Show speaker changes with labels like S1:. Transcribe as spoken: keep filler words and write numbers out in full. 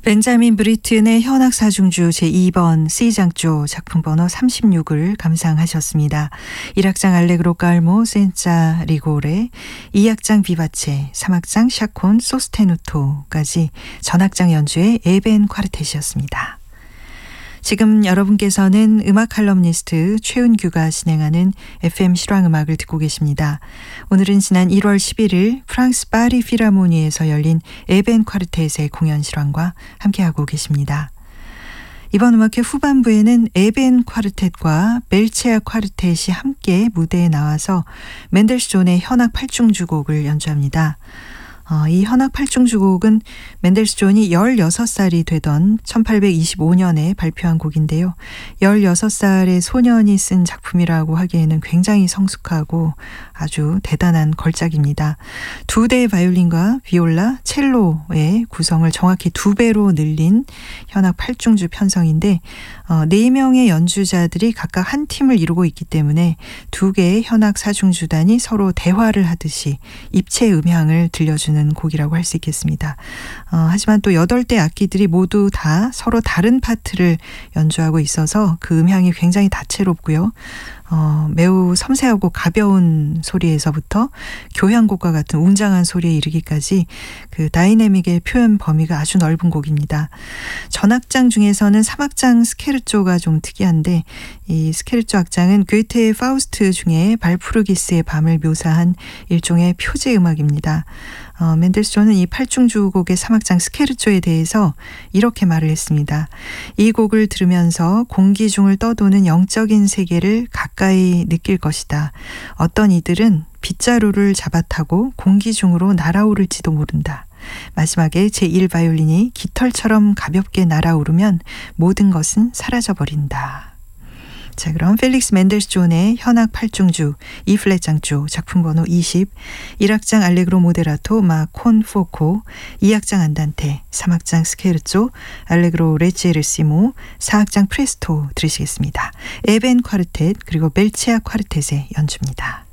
S1: 벤자민 브리튼의 현악 사중주 제이 번 C장조 작품 번호 삼십육을 감상하셨습니다. 일 악장 알레그로 깔모 센자 리고레, 이 악장 비바체, 삼 악장 샤콘 소스테누토까지 전악장 연주의 에벤 콰르텟이었습니다. 지금 여러분께서는 음악 칼럼니스트 최은규가 진행하는 에프엠 실황음악을 듣고 계십니다. 오늘은 지난 일월 십일일 프랑스 파리 필하모니에서 열린 에벤 콰르텟의 공연 실황과 함께하고 계십니다. 이번 음악회 후반부에는 에벤 콰르텟과 멜체아 콰르텟이 함께 무대에 나와서 맨델스존의 현악 팔중주곡을 연주합니다. 어, 이 현악 팔중주곡은 맨델스존이 열여섯 살이 되던 천팔백이십오 년에 발표한 곡인데요. 열여섯 살의 소년이 쓴 작품이라고 하기에는 굉장히 성숙하고 아주 대단한 걸작입니다. 두 대의 바이올린과 비올라, 첼로의 구성을 정확히 두 배로 늘린 현악 팔중주 편성인데 어, 네 명의 연주자들이 각각 한 팀을 이루고 있기 때문에 두 개의 현악 사중주단이 서로 대화를 하듯이 입체 음향을 들려주는 곡이라고 할 수 있겠습니다. 어, 하지만 또 여덟 대 악기들이 모두 다 서로 다른 파트를 연주하고 있어서 그 음향이 굉장히 다채롭고요. 어, 매우 섬세하고 가벼운 소리에서부터 교향곡과 같은 웅장한 소리에 이르기까지 그 다이내믹의 표현 범위가 아주 넓은 곡입니다. 전악장 중에서는 삼 악장 스케르초가 좀 특이한데 이 스케르초 악장은 괴테의 파우스트 중에 발푸르기스의 밤을 묘사한 일종의 표제 음악입니다. 어, 맨델스존은 이 팔중주곡의 삼 악장 스케르초에 대해서 이렇게 말을 했습니다. 이 곡을 들으면서 공기 중을 떠도는 영적인 세계를 가까이 느낄 것이다. 어떤 이들은 빗자루를 잡아타고 공기 중으로 날아오를지도 모른다. 마지막에 제일 바이올린이 깃털처럼 가볍게 날아오르면 모든 것은 사라져버린다. 자, 그럼 펠릭스 맨델스존의 현악 팔중주 이 플랫 장조 작품 번호 이십, 일 악장 알레그로 모데라토 마 콘 포코, 이 악장 안단테, 삼 악장 스케르초, 알레그로 레지에르시모, 사 악장 프레스토 들으시겠습니다. 에벤 콰르텟 그리고 멜체아 콰르텟의 연주입니다.